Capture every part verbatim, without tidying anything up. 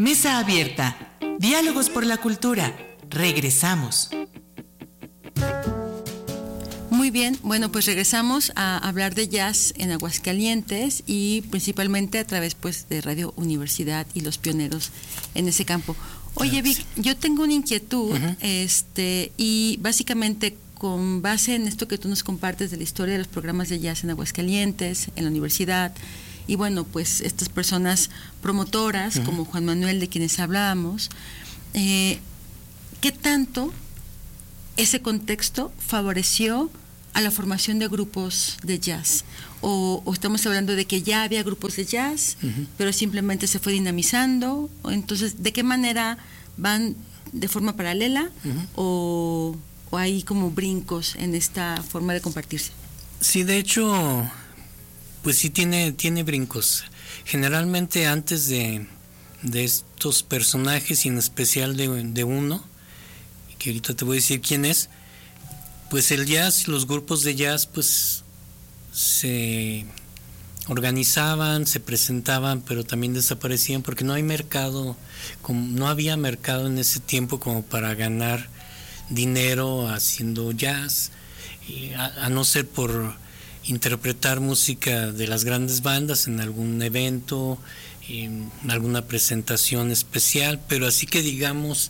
Mesa abierta. Diálogos por la cultura. Regresamos. Muy bien, bueno, pues regresamos a hablar de jazz en Aguascalientes y principalmente a través pues de Radio Universidad y los pioneros en ese campo. Oye, Vic, yo tengo una inquietud, uh-huh. este, y básicamente con base en esto que tú nos compartes de la historia de los programas de jazz en Aguascalientes, en la universidad, y bueno, pues estas personas promotoras, uh-huh. como Juan Manuel, de quienes hablábamos, eh, ¿qué tanto ese contexto favoreció a la formación de grupos de jazz? O, o estamos hablando de que ya había grupos de jazz, uh-huh. pero simplemente se fue dinamizando. Entonces, ¿de qué manera van de forma paralela uh-huh. o, o hay como brincos en esta forma de compartirse? Sí, de hecho, pues sí tiene, tiene brincos. Generalmente antes de, de estos personajes, y en especial de, de uno, que ahorita te voy a decir quién es, pues el jazz, los grupos de jazz, pues se organizaban, se presentaban, pero también desaparecían porque no hay mercado, como, no había mercado en ese tiempo como para ganar dinero haciendo jazz, y a, a no ser por interpretar música de las grandes bandas en algún evento, en alguna presentación especial, pero así que digamos,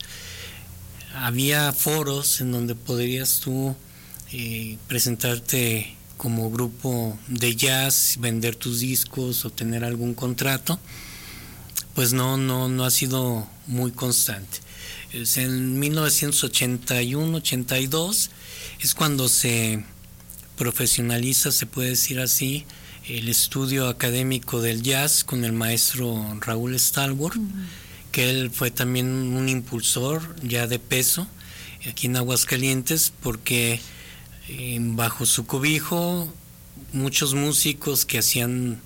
había foros en donde podrías tú eh, presentarte como grupo de jazz, vender tus discos o tener algún contrato, pues no, no, no ha sido muy constante. Es en mil novecientos ochenta y uno, ochenta y dos es cuando se profesionaliza, se puede decir así, el estudio académico del jazz con el maestro Raúl Stallworth, uh-huh. que él fue también un impulsor ya de peso aquí en Aguascalientes, porque eh, bajo su cobijo muchos músicos que hacían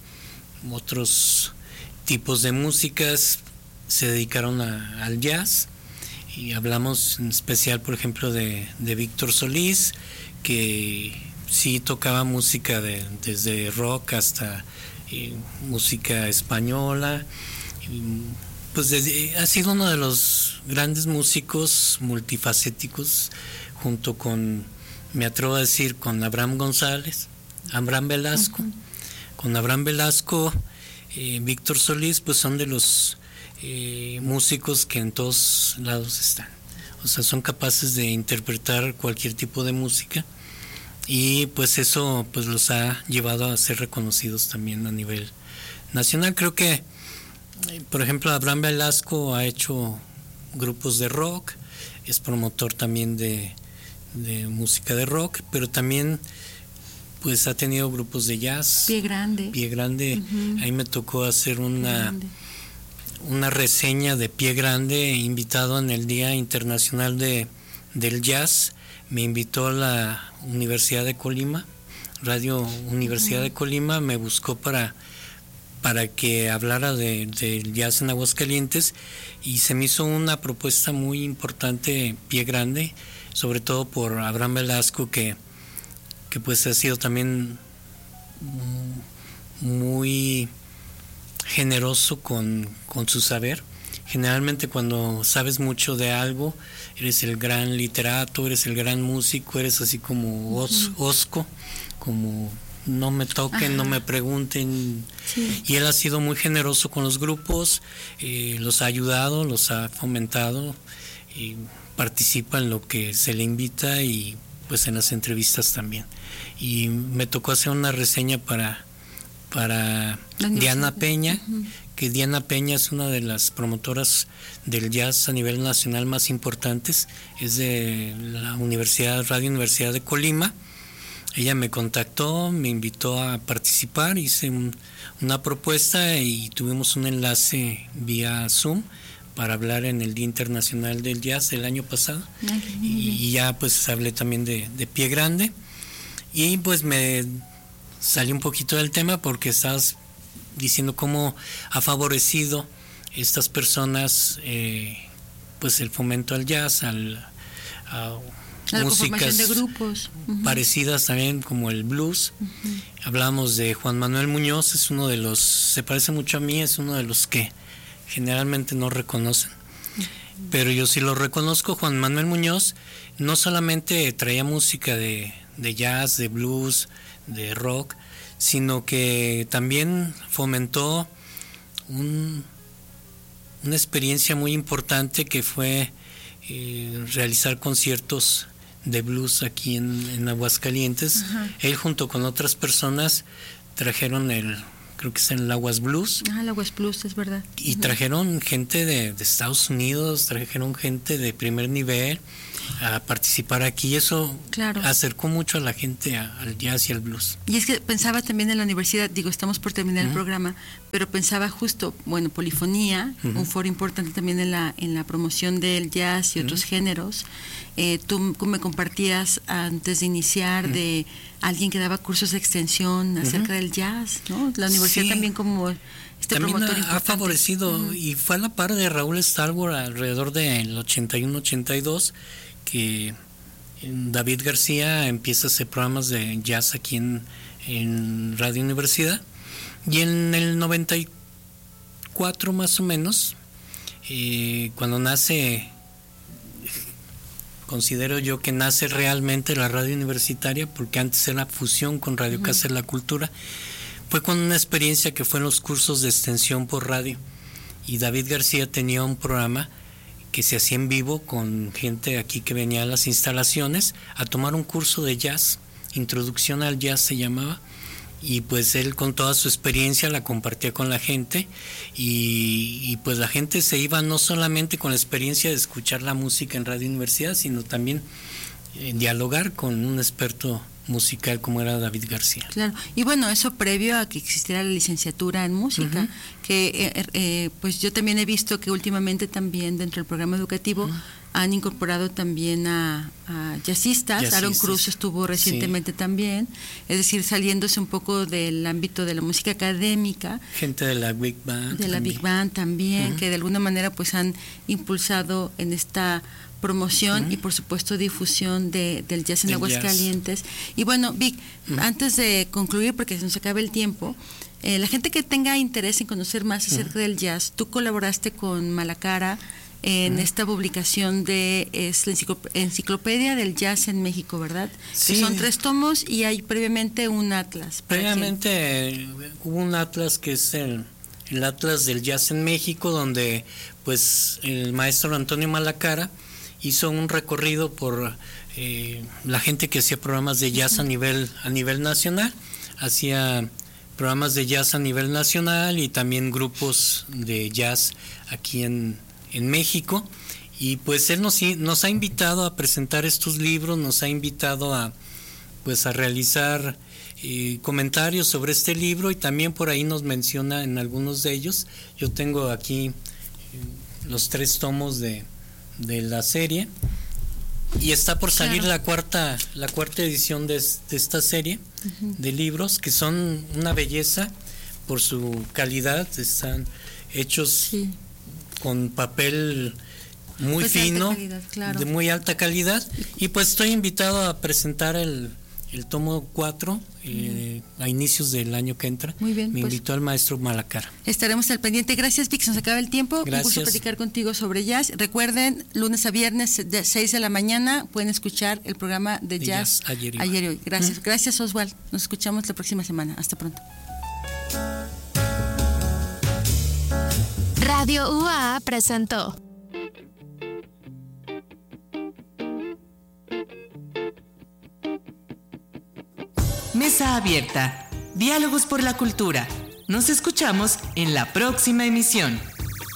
otros tipos de músicas se dedicaron a, al jazz, y hablamos en especial, por ejemplo, de, de Víctor Solís, que sí tocaba música de, desde rock hasta eh, música española. Y, pues desde, ha sido uno de los grandes músicos multifacéticos, junto con, me atrevo a decir, con Abraham González, Abraham Velasco. Uh-huh. Con Abraham Velasco, eh, Víctor Solís, pues son de los eh, músicos que en todos lados están. O sea, son capaces de interpretar cualquier tipo de música, y pues eso pues los ha llevado a ser reconocidos también a nivel nacional. Creo que, por ejemplo, Abraham Velasco ha hecho grupos de rock, es promotor también de, de música de rock, pero también pues ha tenido grupos de jazz. Pie Grande. Pie Grande, uh-huh. Ahí me tocó hacer una, una reseña de Pie Grande, invitado en el Día Internacional de, del Jazz. Me invitó a la Universidad de Colima, Radio Universidad uh-huh. de Colima, me buscó para... para que hablara de, de jazz en Aguascalientes, y se me hizo una propuesta muy importante, Pie Grande, sobre todo por Abraham Velasco, que, que pues ha sido también muy generoso con, con su saber. Generalmente cuando sabes mucho de algo, eres el gran literato, eres el gran músico, eres así como os, uh-huh. osco, como... no me toquen, Ajá. no me pregunten. Sí. Y él ha sido muy generoso con los grupos, eh, los ha ayudado, los ha fomentado, y participa en lo que se le invita, y pues en las entrevistas también. Y me tocó hacer una reseña para, para Diana Peña, uh-huh. que Diana Peña es una de las promotoras del jazz a nivel nacional más importantes, es de la Universidad, Radio Universidad de Colima. Ella me contactó, me invitó a participar, hice un, una propuesta y tuvimos un enlace vía Zoom para hablar en el Día Internacional del Jazz del año pasado. Okay, y, y ya pues hablé también de, de Pie Grande, y pues me salí un poquito del tema porque estabas diciendo cómo ha favorecido estas personas eh, pues el fomento al jazz, al a, la músicas de grupos uh-huh. parecidas también, como el blues. Uh-huh. Hablamos de Juan Manuel Muñoz, es uno de los, se parece mucho a mí, es uno de los que, generalmente no reconocen. Pero yo sí lo reconozco. Juan Manuel Muñoz no solamente traía música de, de jazz, de blues, de rock, sino que también fomentó un, una experiencia muy importante que fue eh, realizar conciertos de blues aquí en, en Aguascalientes. Ajá. Él junto con otras personas trajeron el, creo que es el Aguas Blues. Ah, el Aguas Blues, es verdad. Y trajeron gente de, de Estados Unidos, trajeron gente de primer nivel a participar aquí. Eso claro. acercó mucho a la gente a, al jazz y al blues. Y es que pensaba también en la universidad, digo, estamos por terminar uh-huh. el programa, pero pensaba justo, bueno, polifonía, uh-huh. un foro importante también en la en la promoción del jazz y uh-huh. otros géneros. Eh, tú, tú me compartías antes de iniciar uh-huh. de alguien que daba cursos de extensión acerca uh-huh. del jazz, ¿no? La universidad sí. también como este también promotor ha, importante. ha favorecido uh-huh. y fue a la par de Raúl Stallworth alrededor del ochenta y uno ochenta y dos que David García empieza a hacer programas de jazz aquí en, en Radio Universidad, y en el noventa y cuatro más o menos, eh, cuando nace, considero yo que nace realmente la radio universitaria, porque antes era fusión con Radio uh-huh. Casa de la Cultura, fue con una experiencia que fue en los cursos de extensión por radio, y David García tenía un programa que se hacía en vivo con gente aquí que venía a las instalaciones a tomar un curso de jazz, Introducción al Jazz se llamaba, y pues él con toda su experiencia la compartía con la gente, y, y pues la gente se iba no solamente con la experiencia de escuchar la música en Radio Universidad, sino también eh, dialogar con un experto musical como era David García. Claro, y bueno, eso previo a que existiera la licenciatura en música, uh-huh. que eh, eh, pues yo también he visto que últimamente también dentro del programa educativo uh-huh. han incorporado también a, a jazzistas. jazzistas. Aaron Cruz estuvo recientemente sí. también, es decir, saliéndose un poco del ámbito de la música académica. Gente de la Big Band. De la también. Big Band también, uh-huh. que de alguna manera pues han impulsado en esta promoción uh-huh. y por supuesto difusión de, del jazz en Aguascalientes. Y bueno, Vic, uh-huh. antes de concluir, porque se nos acaba el tiempo, eh, la gente que tenga interés en conocer más acerca uh-huh. del jazz, tú colaboraste con Malacara en uh-huh. esta publicación de es la enciclopedia del jazz en México, ¿verdad? Sí. Que son tres tomos y hay previamente un atlas. Previamente hubo un atlas que es el, el Atlas del Jazz en México, donde pues el maestro Antonio Malacara hizo un recorrido por eh, la gente que hacía programas de jazz uh-huh. a nivel a nivel nacional, hacía programas de jazz a nivel nacional y también grupos de jazz aquí en, en México, y pues él nos, nos ha invitado a presentar estos libros, nos ha invitado a pues a realizar eh, comentarios sobre este libro, y también por ahí nos menciona en algunos de ellos. Yo tengo aquí eh, los tres tomos de de la serie, y está por salir claro. la cuarta la cuarta edición de, de esta serie uh-huh. de libros, que son una belleza por su calidad, están hechos sí. con papel muy pues fino, calidad, claro. de muy alta calidad, y pues estoy invitado a presentar el el tomo cuatro eh, uh-huh. a inicios del año que entra. Muy bien, me pues, invitó el maestro Malacara. Estaremos al pendiente. Gracias, Vic, se nos acaba el tiempo. Gracias. Un gusto platicar contigo sobre jazz. Recuerden, lunes a viernes de seis de la mañana pueden escuchar el programa de, de jazz, jazz ayer, y ayer y hoy. Gracias, uh-huh. gracias Oswald. Nos escuchamos la próxima semana. Hasta pronto. Radio U A A presentó Mesa Abierta. Diálogos por la Cultura. Nos escuchamos en la próxima emisión.